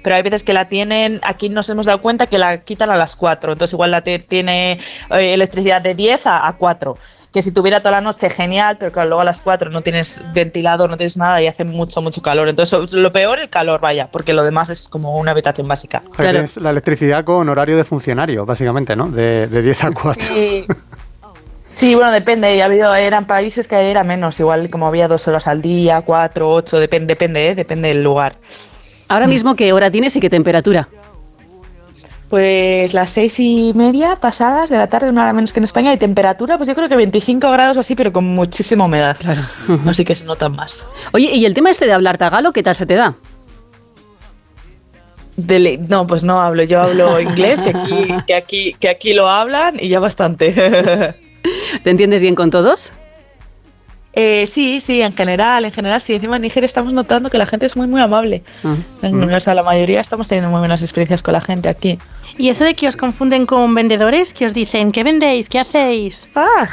pero hay veces que la tienen, aquí nos hemos dado cuenta que la quitan a las 4, entonces igual tiene electricidad de 10 a 4. Que si tuviera toda la noche, genial, pero claro, luego a las 4 no tienes ventilador, no tienes nada y hace mucho calor. Entonces, lo peor, el calor, vaya, porque lo demás es como una habitación básica. O sea, tienes la electricidad con horario de funcionario, básicamente, ¿no? De 10 a 4. Sí. Sí, bueno, depende. Eran países que era menos, igual como había 2 horas al día, 4, 8, depende del lugar. Ahora mismo, ¿qué hora tienes y qué temperatura? Pues las 6:30 pasadas de la tarde, una hora menos que en España, y temperatura, pues yo creo que 25 grados o así, pero con muchísima humedad. Claro. Así que se notan más. Oye, ¿y el tema de hablar tagalo, qué tal se te da? No, pues no hablo, yo hablo inglés, que aquí lo hablan y ya bastante. ¿Te entiendes bien con todos? Sí, en general, sí. Encima en Nigeria estamos notando que la gente es muy, muy amable. O sea, la mayoría estamos teniendo muy buenas experiencias con la gente aquí. ¿Y eso de que os confunden con vendedores? Que os dicen, ¿qué vendéis? ¿Qué hacéis?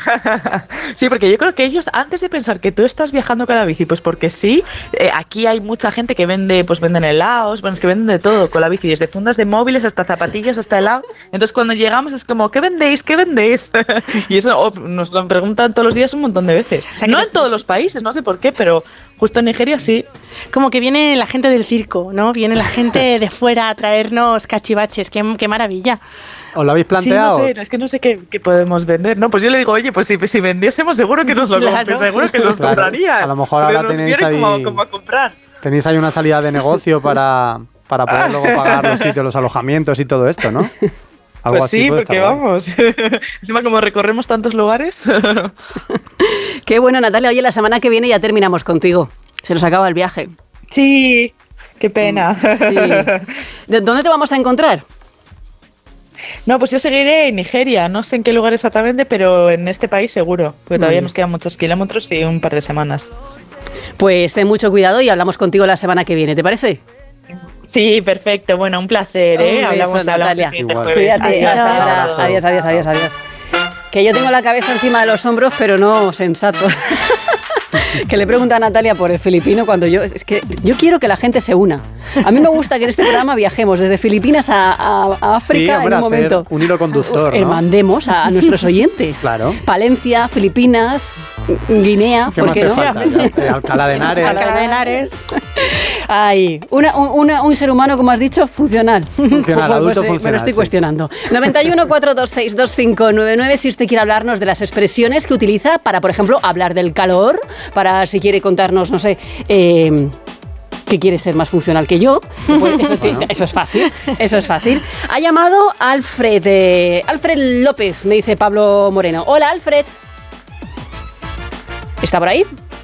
Sí, porque yo creo que ellos, antes de pensar que tú estás viajando con la bici, pues porque sí, aquí hay mucha gente que venden helados, bueno, es que venden de todo con la bici, desde fundas de móviles hasta zapatillas, hasta helado. Entonces cuando llegamos es como, ¿qué vendéis? ¿Qué vendéis? Y eso nos lo preguntan todos los días un montón de veces. O sea, no en todos los países, no sé por qué, pero justo en Nigeria sí. Como que viene la gente del circo, ¿no? Viene la gente de fuera a traernos cachivaches. Qué maravilla. ¿Os lo habéis planteado? Sí, es que no sé qué podemos vender. No, pues yo le digo, oye, pues si vendiésemos seguro que nos lo seguro que nos compraría. A lo mejor ahora tenéis ahí como a comprar. Tenéis ahí una salida de negocio para poder luego pagar los sitios, los alojamientos y todo esto, ¿no? Algo pues así sí, porque vamos. Encima como recorremos tantos lugares. Qué bueno, Natalia. Oye, la semana que viene ya terminamos contigo. Se nos acaba el viaje. Sí, qué pena. Sí. ¿Dónde te vamos a encontrar? No, pues yo seguiré en Nigeria. No sé en qué lugar exactamente, pero en este país seguro. Porque todavía nos quedan muchos kilómetros y un par de semanas. Pues ten mucho cuidado y hablamos contigo la semana que viene. ¿Te parece? Sí, perfecto. Bueno, un placer, ¿eh? Hablamos el siguiente jueves. Adiós. Que yo tengo la cabeza encima de los hombros, pero no sensato. Que le pregunta a Natalia por el filipino cuando es que yo quiero que la gente se una. A mí me gusta que en este programa viajemos desde Filipinas a África, sí, hombre, en un momento. Un hilo conductor, ¿no? Mandemos a nuestros oyentes. Claro. Palencia, Filipinas, Guinea, ¿qué ¿por qué no? Alcalá de Henares. Ay, un ser humano, como has dicho, funcional. Adulto funcional. Me lo estoy cuestionando. 91 426 2599 si usted quiere hablarnos de las expresiones que utiliza para, por ejemplo, hablar del calor, para si quiere contarnos, no sé, que quiere ser más funcional que yo. Pues eso es fácil. Ha llamado Alfred López, me dice Pablo Moreno. Hola, Alfred. ¿Está por ahí?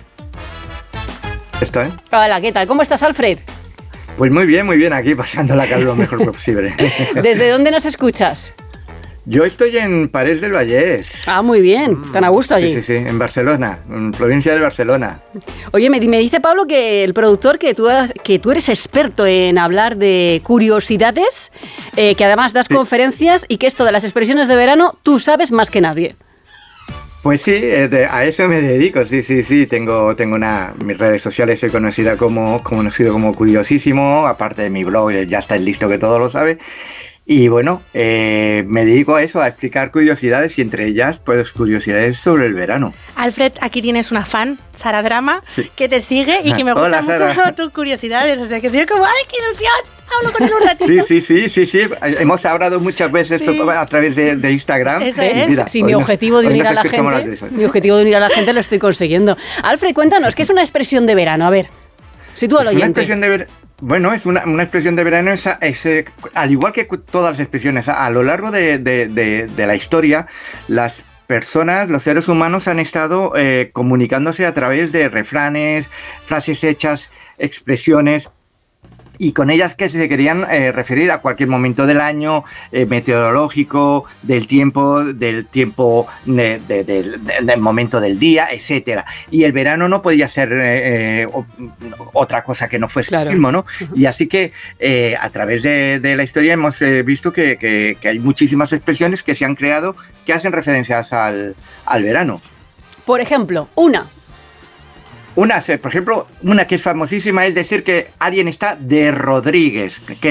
Estoy. Hola, ¿qué tal? ¿Cómo estás, Alfred? Pues muy bien, aquí pasando la calor lo mejor posible. ¿Desde dónde nos escuchas? Yo estoy en Parés del Vallès. Ah, muy bien, tan a gusto allí. Sí, en Barcelona, en provincia de Barcelona. Oye, me dice Pablo que el productor, que tú eres experto en hablar de curiosidades, que además das conferencias y que esto de las expresiones de verano tú sabes más que nadie. Pues sí, a eso me dedico, sí. Tengo mis redes sociales, soy conocido como Curiosísimo, aparte de mi blog, ya está listo que todo lo sabe. Y bueno, me dedico a eso, a explicar curiosidades y entre ellas, pues curiosidades sobre el verano. Alfred, aquí tienes una fan, Sara Drama, sí, que te sigue y que me gusta mucho tus curiosidades. O sea, que soy como, ¡ay, qué ilusión! Hablo con él un ratito. Sí. Hemos hablado muchas veces a través de Instagram. Eso es. Mira, sí, mi objetivo de unir a la gente lo estoy consiguiendo. Alfred, cuéntanos, ¿qué es una expresión de verano? A ver, sitúa al oyente. Una expresión de verano. Bueno, es una expresión de verano, al igual que todas las expresiones, a lo largo de la historia, las personas, los seres humanos han estado comunicándose a través de refranes, frases hechas, expresiones, y con ellas que se querían referir a cualquier momento del año, meteorológico, del tiempo, del momento del día, etcétera. Y el verano no podía ser otra cosa que no fuese el mismo, ¿no? Y así que a través de la historia hemos visto que hay muchísimas expresiones que se han creado que hacen referencias al verano. Por ejemplo, por ejemplo, una que es famosísima es decir que alguien está de Rodríguez, que